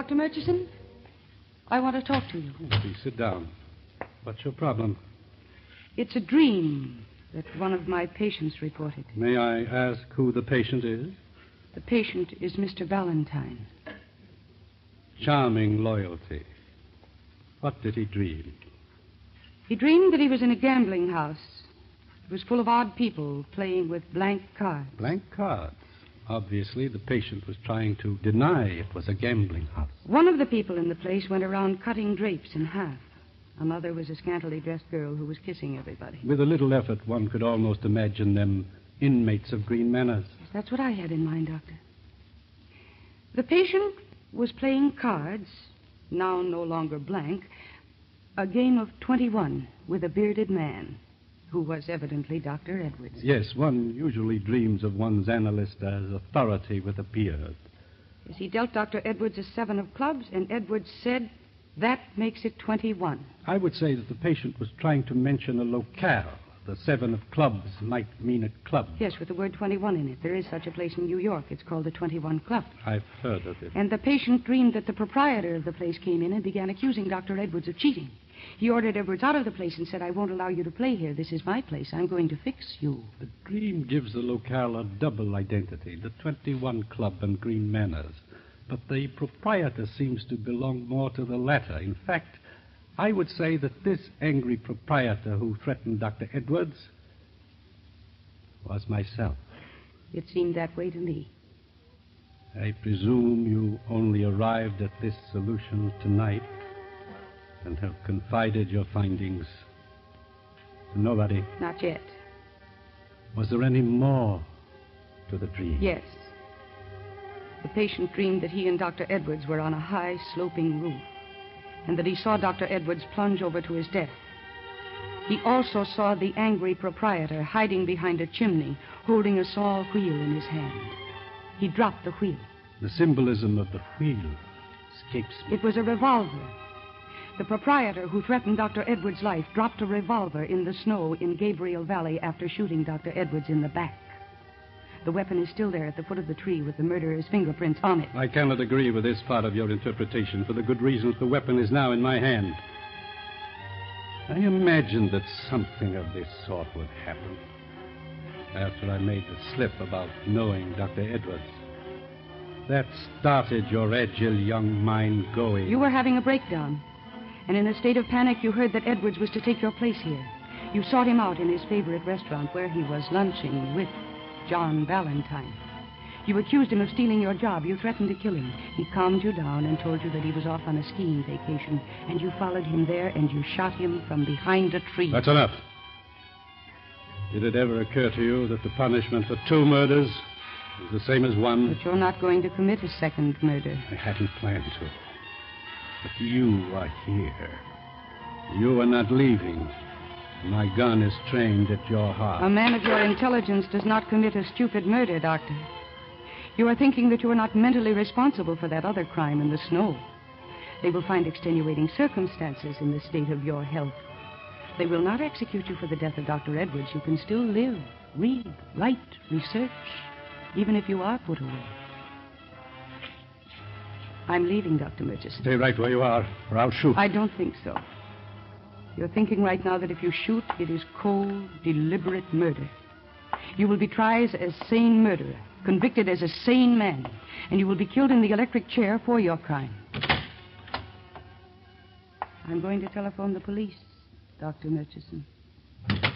Dr. Murchison? I want to talk to you. Please sit down. What's your problem? It's a dream that one of my patients reported. May I ask who the patient is? The patient is Mr. Valentine. Charming loyalty. What did he dream? He dreamed that he was in a gambling house. It was full of odd people playing with blank cards. Blank cards. Obviously, the patient was trying to deny it was a gambling house. One of the people in the place went around cutting drapes in half. Another was a scantily dressed girl who was kissing everybody. With a little effort, one could almost imagine them inmates of Green Manors. That's what I had in mind, Doctor. The patient was playing cards, now no longer blank, a game of 21 with a bearded man, who was evidently Dr. Edwards. Yes, one usually dreams of one's analyst as authority with a beard. Yes, he dealt Dr. Edwards a 7 of clubs, and Edwards said, that makes it 21. I would say that the patient was trying to mention a locale. The 7 of clubs might mean a club. Yes, with the word 21 in it. There is such a place in New York. It's called the 21 Club. I've heard of it. And the patient dreamed that the proprietor of the place came in and began accusing Dr. Edwards of cheating. He ordered Edwards out of the place and said, I won't allow you to play here. This is my place. I'm going to fix you. The dream gives the locale a double identity, the 21 Club and Green Manors. But the proprietor seems to belong more to the latter. In fact, I would say that this angry proprietor who threatened Dr. Edwards was myself. It seemed that way to me. I presume you only arrived at this solution tonight and have confided your findings to nobody. Not yet. Was there any more to the dream? Yes. The patient dreamed that he and Dr. Edwards were on a high, sloping roof, and that he saw Dr. Edwards plunge over to his death. He also saw the angry proprietor hiding behind a chimney, holding a small wheel in his hand. He dropped the wheel. The symbolism of the wheel escapes me. It was a revolver. The proprietor who threatened Dr. Edwards' life dropped a revolver in the snow in Gabriel Valley after shooting Dr. Edwards in the back. The weapon is still there at the foot of the tree with the murderer's fingerprints on it. I cannot agree with this part of your interpretation for the good reason that the weapon is now in my hand. I imagined that something of this sort would happen after I made the slip about knowing Dr. Edwards. That started your agile young mind going. You were having a breakdown, and in a state of panic you heard that Edwards was to take your place here. You sought him out in his favorite restaurant where he was lunching with John Valentine. You accused him of stealing your job. You threatened to kill him. He calmed you down and told you that he was off on a skiing vacation, and you followed him there and you shot him from behind a tree. That's enough. Did it ever occur to you that the punishment for 2 murders is the same as 1? But you're not going to commit a second murder. I hadn't planned to. But you are here. You are not leaving. My gun is trained at your heart. A man of your intelligence does not commit a stupid murder, Doctor. You are thinking that you are not mentally responsible for that other crime in the snow. They will find extenuating circumstances in the state of your health. They will not execute you for the death of Dr. Edwards. You can still live, read, write, research, even if you are put away. I'm leaving, Dr. Murchison. Stay right where you are, or I'll shoot. I don't think so. You're thinking right now that if you shoot, it is cold, deliberate murder. You will be tried as a sane murderer, convicted as a sane man, and you will be killed in the electric chair for your crime. I'm going to telephone the police, Dr. Murchison.